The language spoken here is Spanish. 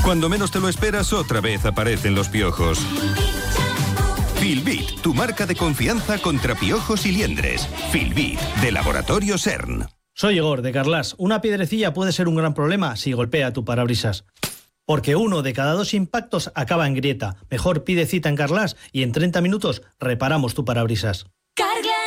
Cuando menos te lo esperas, otra vez aparecen los piojos. Filbit, tu marca de confianza contra piojos y liendres. Filbit, de Laboratorio CERN. Soy Igor, de Carglass. Una piedrecilla puede ser un gran problema si golpea tu parabrisas. Porque 1 de cada 2 impactos acaba en grieta. Mejor pide cita en Carglass y en 30 minutos reparamos tu parabrisas.